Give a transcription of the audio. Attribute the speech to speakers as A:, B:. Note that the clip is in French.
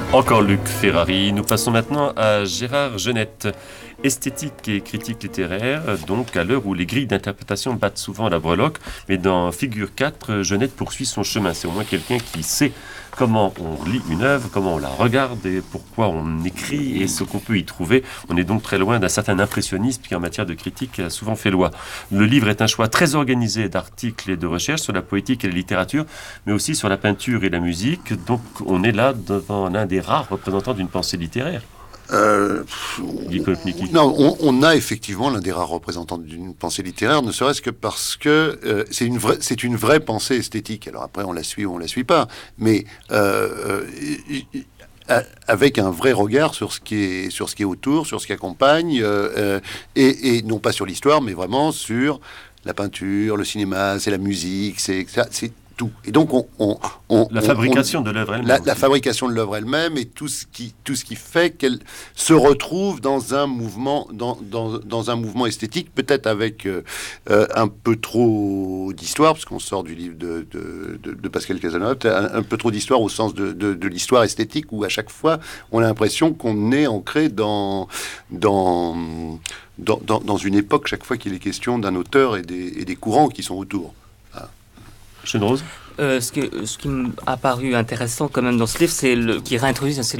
A: Encore Luc Ferrari. Nous passons maintenant à Gérard Genette. Esthétique et critique littéraire, donc à l'heure où les grilles d'interprétation battent souvent la breloque, mais dans Figure 4, Genette poursuit son chemin. C'est au moins quelqu'un qui sait comment on lit une œuvre, comment on la regarde et pourquoi on écrit et ce qu'on peut y trouver. On est donc très loin d'un certain impressionnisme qui, en matière de critique, a souvent fait loi. Le livre est un choix très organisé d'articles et de recherches sur la poétique et la littérature, mais aussi sur la peinture et la musique. Donc on est là devant l'un des rares représentants d'une pensée littéraire. Guy Kopnicki.
B: Non, on a effectivement l'un des rares représentants d'une pensée littéraire, ne serait-ce que parce que c'est une vraie pensée esthétique. Alors après, on la suit ou on la suit pas, mais avec un vrai regard sur ce qui est autour, sur ce qui accompagne, et non pas sur l'histoire, mais vraiment sur la peinture, le cinéma, c'est la musique, c'est tout. Et donc
A: la fabrication de l'œuvre elle-même.
B: La fabrication de l'œuvre elle-même et tout ce qui fait qu'elle se retrouve dans un mouvement, dans un mouvement esthétique, peut-être avec un peu trop d'histoire, parce qu'on sort du livre de Pascal Cazeneuve, un peu trop d'histoire au sens de l'histoire esthétique, où à chaque fois on a l'impression qu'on est ancré dans une époque, chaque fois qu'il est question d'un auteur et des courants qui sont autour.
A: Rose.
C: Ce qui m'a paru intéressant quand même dans ce livre, c'est qui réintroduit